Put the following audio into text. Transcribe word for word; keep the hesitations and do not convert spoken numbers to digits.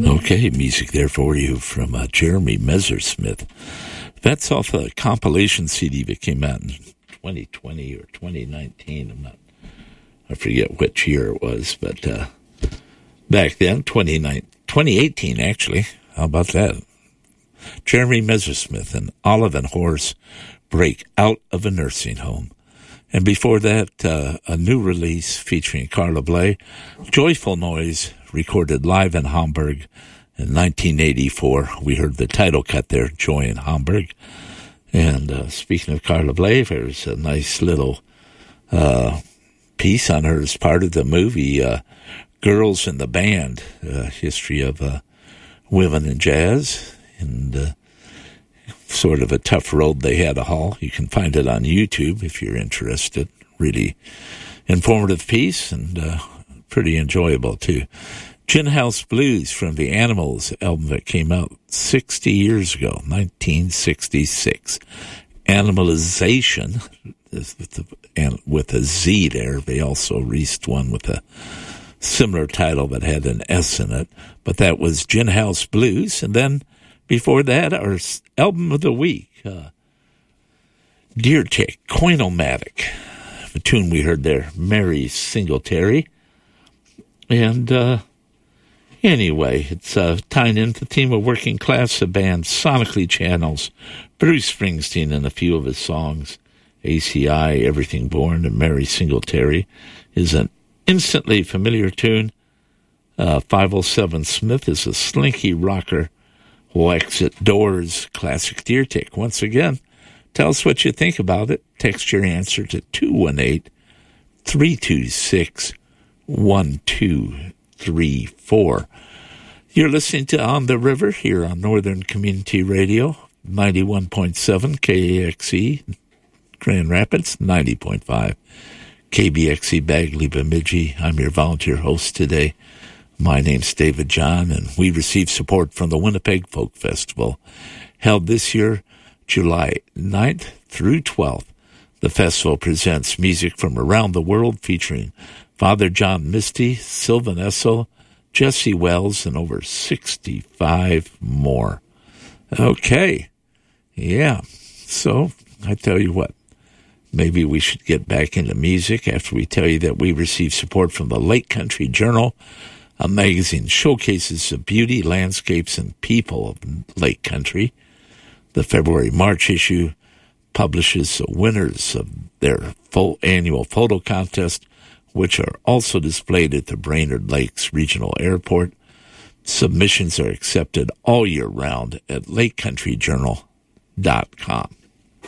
Okay, music there for you from uh, Jeremy Messersmith. That's off a compilation C D that came out in twenty twenty or twenty nineteen. I'm not, I forget which year it was, but uh, back then, twenty eighteen actually. How about that? Jeremy Messersmith and Olive and Horace break out of a nursing home. And before that, uh, a new release featuring Carla Bley, Joyful Noise, recorded live in Hamburg in nineteen eighty-four. We heard the title cut there, Joy in Hamburg. And uh, speaking of Carla Bley, there's a nice little uh, piece on her as part of the movie uh, Girls in the Band, uh, history of uh, women in jazz, and uh, sort of a tough road they had to haul. You can find it on YouTube if you're interested. Really informative piece and uh, pretty enjoyable, too. Gin House Blues from the Animals album that came out sixty years ago, nineteen sixty-six. Animalization, with, the, with a Z there. They also released one with a similar title that had an S in it. But that was Gin House Blues. And then before that, our album of the week, uh, Deer Tick, Coin-O-Matic. The tune we heard there, Mary Singletary. And uh, anyway, it's uh, tying into the theme of working class. The band sonically channels Bruce Springsteen in a few of his songs. A C I, Everything Born, and Mary Singletary is an instantly familiar tune. Uh, five oh seven Smith is a slinky rocker who exit Doors, classic Deer Tick. Once again, tell us what you think about it. Text your answer to two one eight, three two six, one two three four. You're listening to On the River here on Northern Community Radio, ninety-one point seven K A X E, Grand Rapids, ninety point five K B X E Bagley Bemidji. I'm your volunteer host today. My name's David John, and we receive support from the Winnipeg Folk Festival, held this year, July ninth through twelfth. The festival presents music from around the world featuring Father John Misty, Sylvan Esso, Jesse Wells, and over sixty-five more. Okay, yeah, so I tell you what, maybe we should get back into music after we tell you that we receive support from the Lake Country Journal, a magazine showcases the beauty, landscapes, and people of Lake Country. The February-March issue publishes the winners of their full annual photo contest, which are also displayed at the Brainerd Lakes Regional Airport. Submissions are accepted all year round at lake country journal dot com.